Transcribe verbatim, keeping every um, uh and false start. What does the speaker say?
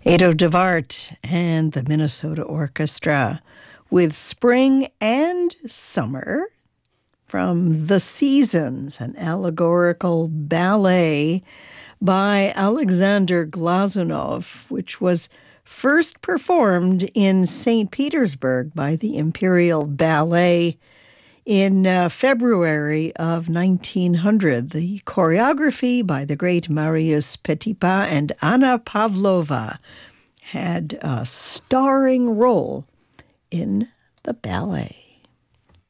Ado Devart and the Minnesota Orchestra with Spring and Summer from The Seasons, an allegorical ballet by Alexander Glazunov, which was first performed in Saint Petersburg by the Imperial Ballet in uh, February of nineteen hundred. The choreography by the great Marius Petipa and Anna Pavlova had a starring role in the ballet.